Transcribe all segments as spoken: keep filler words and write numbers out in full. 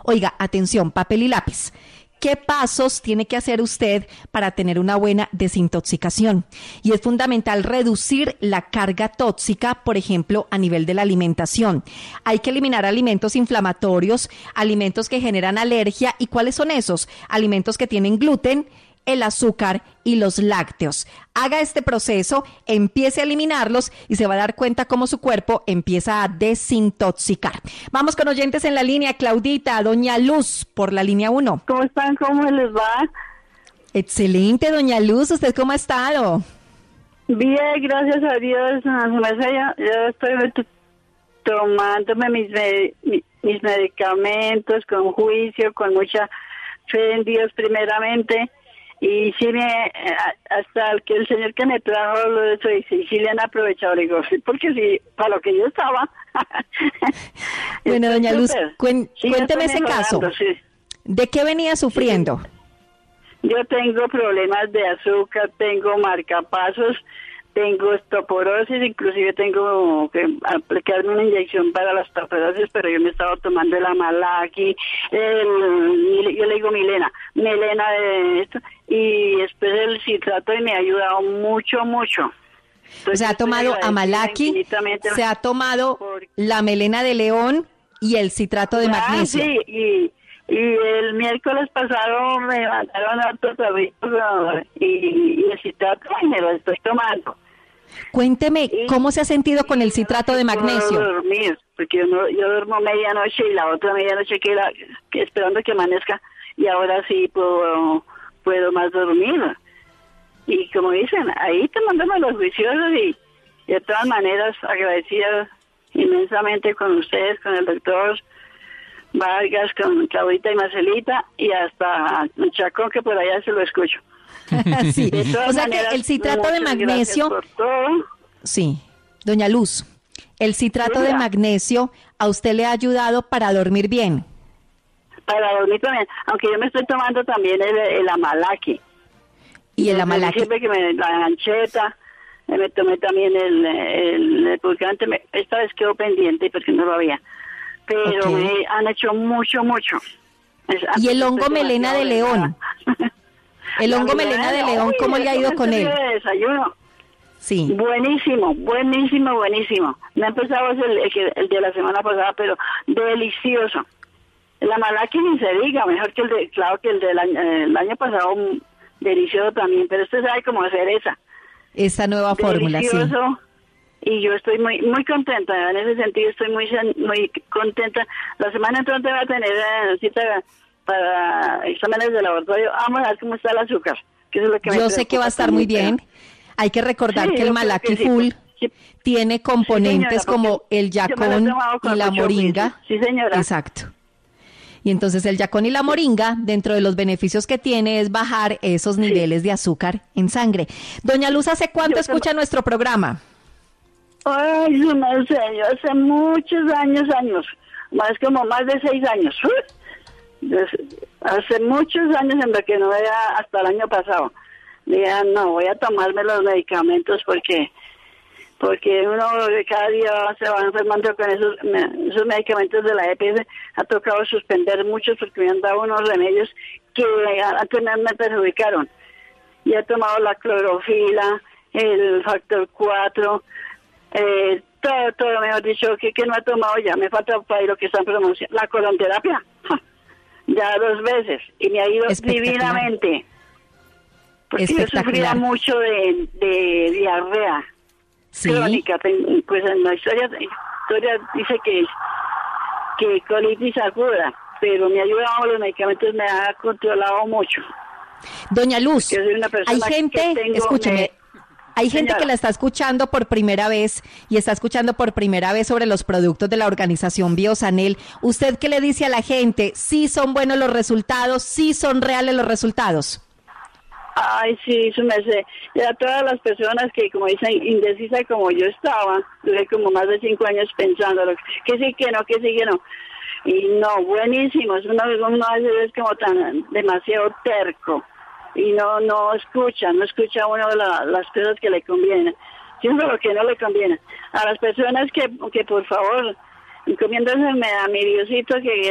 Oiga, atención, papel y lápiz. ¿Qué pasos tiene que hacer usted para tener una buena desintoxicación? Y es fundamental reducir la carga tóxica, por ejemplo, a nivel de la alimentación. Hay que eliminar alimentos inflamatorios, alimentos que generan alergia. ¿Y cuáles son esos? Alimentos que tienen gluten, el azúcar y los lácteos. Haga este proceso, empiece a eliminarlos y se va a dar cuenta cómo su cuerpo empieza a desintoxicar. Vamos con oyentes en la línea. Claudita, doña Luz, por la línea uno. ¿Cómo están? ¿Cómo les va? Excelente, doña Luz. ¿Usted cómo ha estado? Bien, gracias a Dios. Yo, yo estoy t- tomándome mis, me- mis medicamentos con juicio, con mucha fe en Dios primeramente. Y sí, me, hasta el que el señor que me trajo lo de eso, y sí, sí le han aprovechado, le digo, sí, porque sí, para lo que yo estaba. Bueno, doña Luz, súper. cuen, Sí, cuénteme ese caso. Sí. ¿De qué venía sufriendo? Yo tengo problemas de azúcar, tengo marcapasos, tengo osteoporosis, inclusive tengo que aplicarme una inyección para la osteoporosis, pero yo me estaba tomando el Amalaki, el, yo le digo Milena, Melena de esto, y después el citrato y me ha ayudado mucho, mucho. Entonces, se ha tomado Amalaki, se ha tomado por... la melena de león y el citrato de ah, magnesio. Sí, y, y el miércoles pasado me mandaron otro trabajito y, y el citrato y me lo estoy tomando. Cuénteme, y, ¿cómo se ha sentido con el citrato de magnesio? No dormir, porque yo, no, yo duermo medianoche y la otra medianoche que, la, que esperando que amanezca, y ahora sí puedo, puedo más dormir. Y como dicen, ahí tomándome los juiciosos y de todas maneras agradecida inmensamente con ustedes, con el doctor Vargas, con Claudita y Marcelita y hasta el Chacón que por allá se lo escucho. Sí, o sea maneras, que el citrato de magnesio, sí, doña Luz, el citrato sí, de magnesio a usted le ha ayudado para dormir bien. Para dormir también, aunque yo me estoy tomando también el, el Amalaki. Y el Amalaki. Siempre que me la gancheta, me tomé también el, el, el purgante, me, esta vez quedó pendiente porque no lo había. Pero okay. Me han hecho mucho, mucho. Es, y el hongo melena de león. El hongo melena de león, ¿cómo le ha ido con él? De desayuno. Sí. Buenísimo, buenísimo, buenísimo. No empezamos el, el, el de la semana pasada, pero delicioso. El Amalaki ni se diga, mejor que el de, claro que el del año, el año pasado, delicioso también, pero usted sabe cómo hacer esa. Esa nueva fórmula, sí. Delicioso. Y yo estoy muy muy contenta, en ese sentido estoy muy muy contenta. La semana entrante voy a tener eh, cita para exámenes de laboratorio. Vamos a ver cómo está el azúcar. Que es lo que yo sé que va a estar muy bien. Pero... Hay que recordar sí, que el Amalaki Full sí. tiene componentes sí, señora, como el yacón y la moringa. Sí, señora. Exacto. Y entonces el yacón y la moringa, dentro de los beneficios que tiene, es bajar esos niveles sí. de azúcar en sangre. Doña Luz, ¿hace cuánto yo escucha te... nuestro programa? Ay, no sé, yo hace muchos años, años, más como más de seis años. Hace muchos años en lo que no era hasta el año pasado. Dije, no, voy a tomarme los medicamentos porque porque uno cada día se va enfermando con esos, esos medicamentos de la E P S. Ha tocado suspender muchos porque me han dado unos remedios que antes me perjudicaron. Y he tomado la clorofila, el factor cuatro, eh, todo, todo, mejor dicho, que, que no he tomado ya. Me falta para lo que están pronunciando. La colonterapia, ya dos veces, y me ha ido divinamente. Porque yo sufría mucho de, de diarrea. ¿Sí? Crónica, pues en la historia, historia dice que que colitis aguda, pero me ha ayudado, los medicamentos me ha controlado mucho. Doña Luz, hay gente, tengo, escúcheme, me, hay gente señora. que la está escuchando por primera vez y está escuchando por primera vez sobre los productos de la organización Biosanel. ¿Usted qué le dice a la gente? ¿Sí son buenos los resultados? ¿Sí son reales los resultados? Ay, sí, eso me sé. Y a todas las personas que, como dicen, indecisa como yo estaba, duré como más de cinco años pensando que sí, que no, que sí, que no. Y no, buenísimo. Uno, uno a veces es como tan demasiado terco y no no escucha, no escucha uno la, las cosas que le convienen, siempre lo que no le conviene. A las personas que, que por favor, encomiéndenseme a mi Diosito, que Él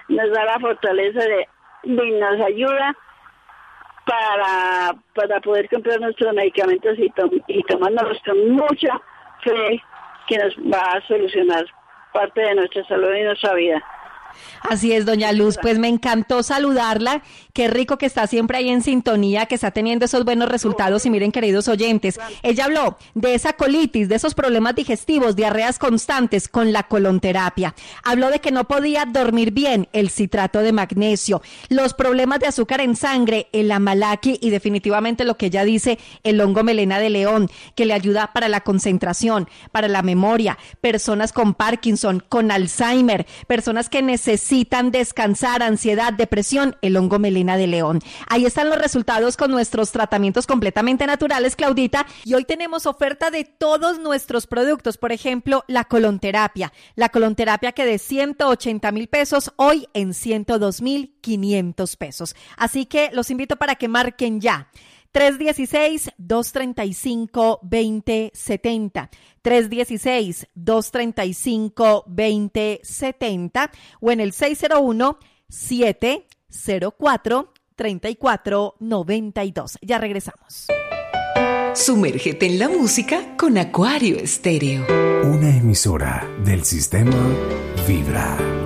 nos da la fortaleza de, y nos ayuda para, para poder comprar nuestros medicamentos y, tom, y tomárnoslos con mucha fe que nos va a solucionar parte de nuestra salud y nuestra vida. Así es, doña Luz, pues me encantó saludarla, qué rico que está siempre ahí en sintonía, que está teniendo esos buenos resultados y miren, queridos oyentes, ella habló de esa colitis, de esos problemas digestivos, diarreas constantes con la colonterapia, habló de que no podía dormir bien, el citrato de magnesio, los problemas de azúcar en sangre, el amalaki y definitivamente lo que ella dice, el hongo melena de león, que le ayuda para la concentración, para la memoria, personas con Parkinson, con Alzheimer, personas que necesitan necesitan descansar, ansiedad, depresión, el hongo melena de león. Ahí están los resultados con nuestros tratamientos completamente naturales, Claudita, y hoy tenemos oferta de todos nuestros productos, por ejemplo, la colonterapia, la colonterapia que de ciento ochenta mil pesos, hoy en ciento dos mil quinientos pesos. Así que los invito para que marquen ya. tres uno seis, dos tres cinco, dos cero siete cero, tres uno seis, dos tres cinco, dos cero siete cero o en el seis cero uno, siete cero cuatro, tres cuatro nueve dos. Ya regresamos. Sumérgete en la música con Acuario Estéreo. Una emisora del sistema Vibra.